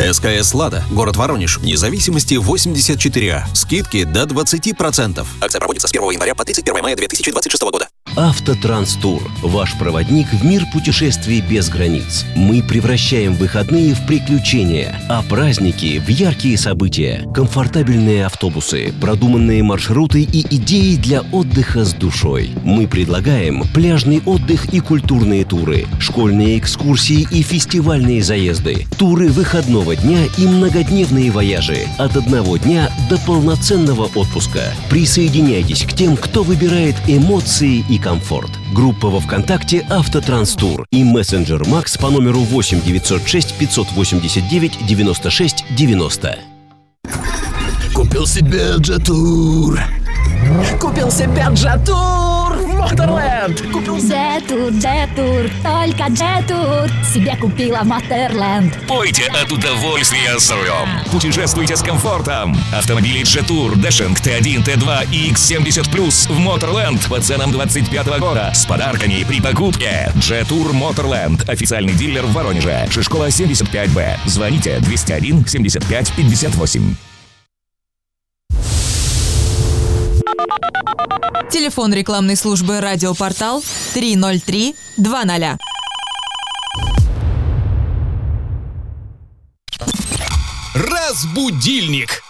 СКС «Лада», город Воронеж, независимости 84А. Скидки до 20%. Акция проводится с 1 января по 31 мая 2026 года. Автотранстур. Ваш проводник в мир путешествий без границ. Мы превращаем выходные в приключения, а праздники в яркие события. Комфортабельные автобусы, продуманные маршруты и идеи для отдыха с душой. Мы предлагаем пляжный отдых и культурные туры, школьные экскурсии и фестивальные заезды, туры выходного дня и многодневные вояжи от 1 дня до полноценного отпуска. Присоединяйтесь к тем, кто выбирает эмоции и комфорт. Группа во ВКонтакте «Автотранстур» и мессенджер Макс по номеру 8 906 589 96 90. Купил себе джетур. Купил себе джетур в Моторленд. Купил Джетур, только джетур себе купила в Моторленд. Пойте от удовольствия с рулем. Путешествуйте с комфортом. Автомобили Джетур, Дэшинг Т1, Т2 и X70+, в Моторленд по ценам 25-го года с подарками при покупке. Джетур Моторленд. Официальный дилер в Воронеже. Шишкова 75Б. Звоните 201 75 58. Телефон рекламной службы «Радиопортал» 303 20. Разбудильник.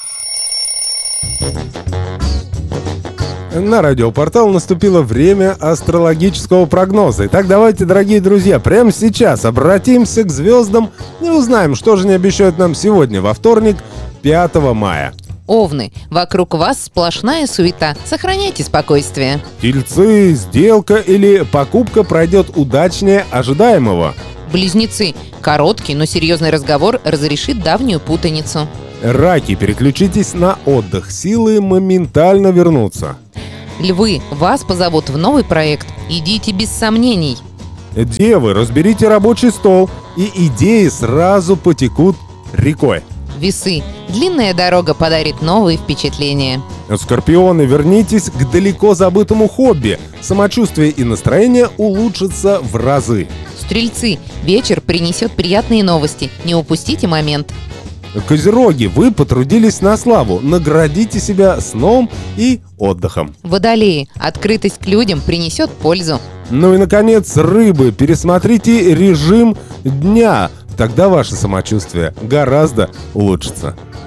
На радиопортал наступило время астрологического прогноза. Итак, давайте, дорогие друзья, прямо сейчас обратимся к звездам и узнаем, что же они обещают нам сегодня, во вторник, 5 мая. Овны, вокруг вас сплошная суета. Сохраняйте спокойствие. Тельцы, сделка или покупка пройдет удачнее ожидаемого. Близнецы, короткий, но серьезный разговор разрешит давнюю путаницу. Раки, переключитесь на отдых. Силы моментально вернутся. Львы, вас позовут в новый проект. Идите без сомнений. Девы, разберите рабочий стол, и идеи сразу потекут рекой. Весы, длинная дорога подарит новые впечатления. Скорпионы, вернитесь к далеко забытому хобби. Самочувствие и настроение улучшатся в разы. Стрельцы, вечер принесет приятные новости. Не упустите момент. Козероги, вы потрудились на славу. Наградите себя сном и отдыхом. Водолеи, открытость к людям принесет пользу. Ну и, наконец, рыбы, пересмотрите режим дня. Тогда ваше самочувствие гораздо улучшится.